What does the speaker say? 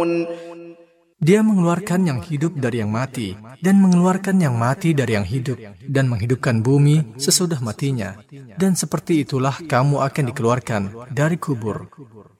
Dia mengeluarkan yang hidup dari yang mati, dan mengeluarkan yang mati dari yang hidup, dan menghidupkan bumi sesudah matinya. Dan seperti itulah kamu akan dikeluarkan dari kubur.